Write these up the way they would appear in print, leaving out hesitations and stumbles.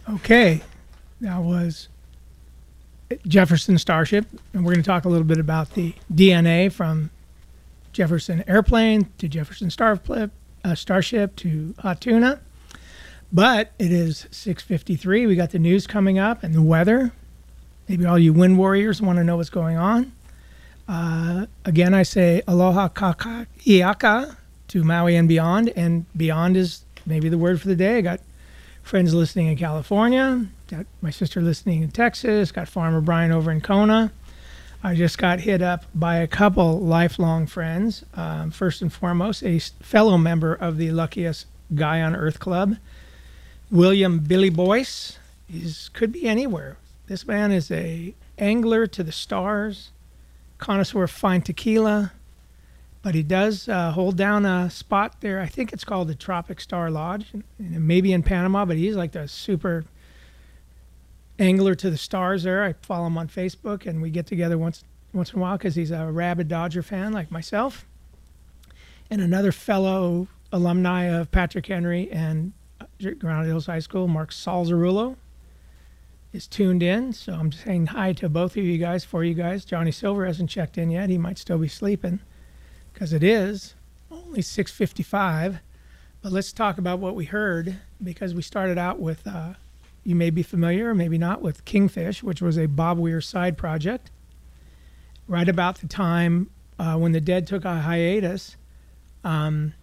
Okay, that was Jefferson Starship, and we're going to talk a little bit about the DNA from Jefferson Airplane to Jefferson Starship to Hot Tuna. But it is 6:53. We got the news coming up and the weather. Maybe all you wind warriors want to know what's going on. Again, I say aloha kakaiaka to Maui and beyond is maybe the word for the day. I got friends listening in California, got my sister listening in Texas, got Farmer Brian over in Kona. I just got hit up by a couple lifelong friends. First and foremost, a fellow member of the Luckiest Guy on Earth Club, William Billy Boyce. Could be anywhere. This man is a angler to the stars, connoisseur of fine tequila, but he does hold down a spot there. I think it's called the Tropic Star Lodge, and maybe in Panama, but he's like the super angler to the stars there. I follow him on Facebook, and we get together once in a while because he's a rabid Dodger fan like myself. And another fellow alumni of Patrick Henry and Granada Hills High School, Mark Salzarullo, is tuned in. So I'm saying hi to both of you guys, for you guys. Johnny Silver hasn't checked in yet. He might still be sleeping because it is only 6:55. But let's talk about what we heard, because we started out with, you may be familiar or maybe not, with Kingfish, which was a Bob Weir side project. Right about the time when the Dead took a hiatus, Bob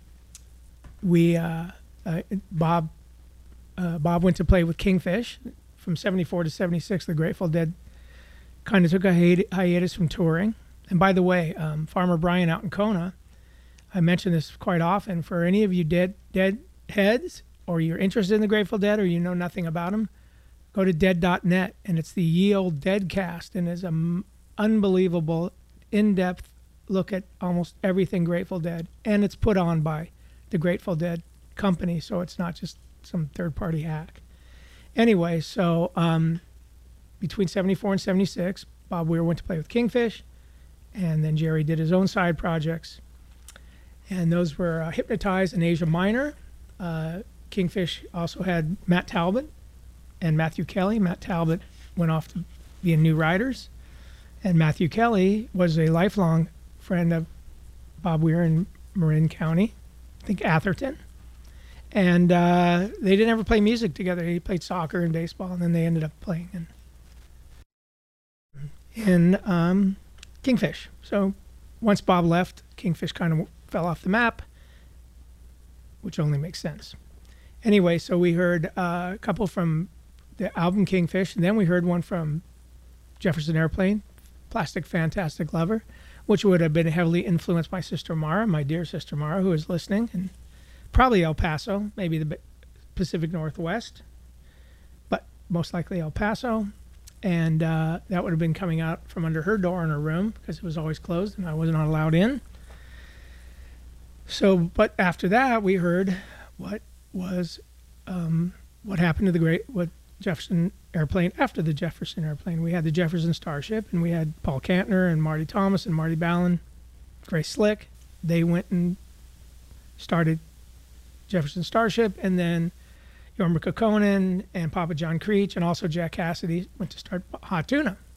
went to play with Kingfish. From 74 to 76, the Grateful Dead kind of took a hiatus from touring. And by the way, Farmer Brian out in Kona, I mention this quite often. For any of you dead heads, or you're interested in the Grateful Dead, or you know nothing about them, go to dead.net, and it's the Ye Olde Deadcast, and it's an unbelievable, in-depth look at almost everything Grateful Dead, and it's put on by the Grateful Dead company, so it's not just some third-party hack. Anyway, so between 74 and 76, Bob Weir went to play with Kingfish, and then Jerry did his own side projects. And those were Hypnotize and Asia Minor. Kingfish also had Matt Talbot and Matthew Kelly. Matt Talbot went off to be in New Riders, and Matthew Kelly was a lifelong friend of Bob Weir in Marin County, I think Atherton. And they didn't ever play music together. He played soccer and baseball, and then they ended up playing in Kingfish. So once Bob left, Kingfish kind of fell off the map, which only makes sense. Anyway, so we heard a couple from the album Kingfish, and then we heard one from Jefferson Airplane, Plastic Fantastic Lover, which would have been heavily influenced by Sister Mara, my dear Sister Mara, who is listening, and probably El Paso, maybe the Pacific Northwest, but most likely El Paso. And that would have been coming out from under her door in her room, because it was always closed and I was not allowed in. So, but after that, we heard what happened to what Jefferson Airplane after the Jefferson Airplane. We had the Jefferson Starship, and we had Paul Kantner and Marty Thomas and Marty Ballin, Grace Slick. They went and started Jefferson Starship, and then Jorma Kaukonen and Papa John Creech and also Jack Cassidy went to start Hot Tuna.